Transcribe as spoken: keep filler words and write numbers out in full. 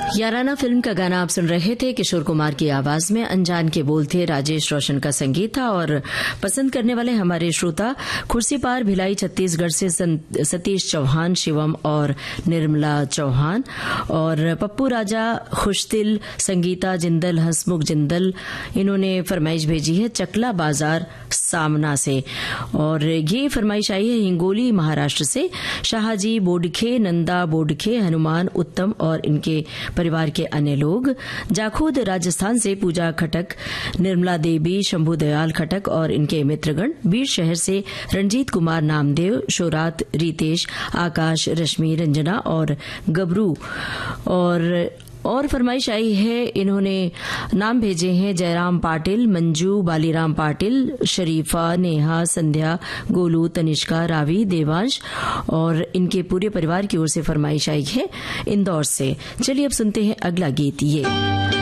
याराना film का गाना आप सुन रहे थे। किशोर कुमार की आवाज में, अनजान के बोल थे, राजेश रोशन का संगीत था। और पसंद करने वाले हमारे श्रोता खुर्सीपार भिलाई छत्तीसगढ़ से सतीश चौहान, शिवम और निर्मला चौहान, और पप्पू राजा, खुशदिल, संगीता जिंदल, हसमुख जिंदल, इन्होंने फरमाइश भेजी है चकला बाजार सामना से। और ये फरमाइश आई है हिंगोली महाराष्ट्र से शाहजी बोडखे, नंदा बोडखे, हनुमान उत्तम और इनके परिवार के अन्य लोग। जाखोद राजस्थान से पूजा खटक, निर्मला देवी, शंभू दयाल खटक और इनके मित्रगण। बीर शहर से रणजीत कुमार नामदेव, शोरात, रितेश, आकाश, रश्मि, रंजना और गबरू। और और फरमाइश आई है, इन्होंने नाम भेजे हैं जयराम पाटिल, मंजू, बालीराम पाटिल, शरीफा, नेहा, संध्या, गोलू, तनिष्का, रावी, देवांश और इनके पूरे परिवार की ओर से फरमाइश आई है इंदौर से। चलिए अब सुनते हैं अगला गीत। ये